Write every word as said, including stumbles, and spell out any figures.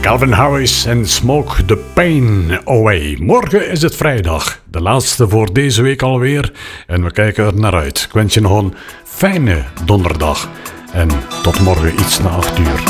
Calvin Harris en Smoke the Pain Away. Morgen is het vrijdag. De laatste voor deze week alweer. En we kijken er naar uit. Ik wens je nog een fijne donderdag. En tot morgen iets na acht uur.